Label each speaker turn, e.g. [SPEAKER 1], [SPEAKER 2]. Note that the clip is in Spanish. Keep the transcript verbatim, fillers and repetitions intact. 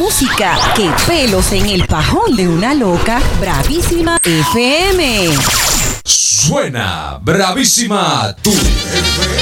[SPEAKER 1] música que pelos en el pajón de una loca. Bravísima F M.
[SPEAKER 2] Suena Bravísima tu